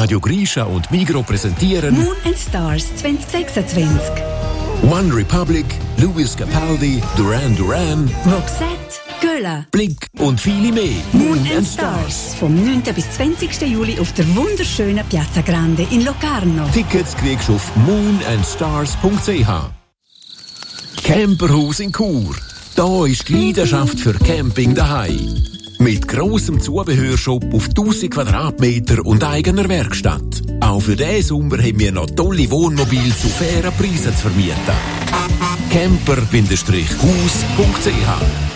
Radio Grisha und Migros präsentieren Moon & Stars 2026. One Republic, Louis Capaldi, Duran Duran, Roxette, Göla, Blick und viele mehr. Moon & Stars. Vom 9. bis 20. Juli auf der wunderschönen Piazza Grande in Locarno. Tickets kriegst du auf moonandstars.ch. Camperhaus in Chur. Da ist die Leidenschaft für Camping daheim. Mit grossem Zubehörshop auf 1000 Quadratmeter und eigener Werkstatt. Auch für diesen Sommer haben wir noch tolle Wohnmobile zu fairen Preisen zu vermieten. Camper-Haus.ch